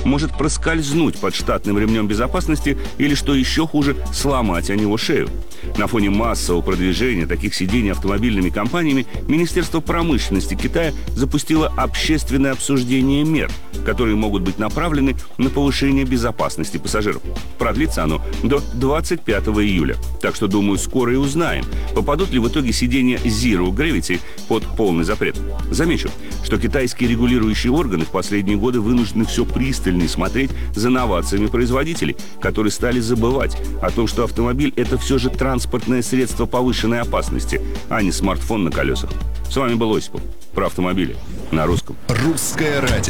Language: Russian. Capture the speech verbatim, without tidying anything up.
может проскользнуть под штатным ремнем безопасности или, что еще хуже, сломать о него шею. На фоне массового продвижения таких сидений автомобильными компаниями Министерство промышленности Китая запустило общественное обсуждение мер, которые могут быть направлены на повышение безопасности пассажиров. Продлится оно до двадцать пятого июля. Так что, думаю, скоро и узнаем, попадут ли в итоге сиденья Zero Gravity под полный запрет. Замечу, что китайские регулирующие органы в последние годы вынуждены все пристальнее смотреть за новациями производителей, которые стали забывать о том, что автомобиль – это все же транспортное средство повышенной опасности, а не смартфон на колесах. С вами был Осипов. Про автомобили на русском. Русское радио.